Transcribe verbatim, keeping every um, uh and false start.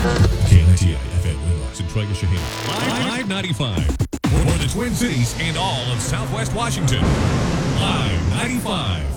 K N I T I F M Winlox and Troy Shaheen. Live ninety-five for the Twin Cities and all of Southwest Washington. Live ninety-five.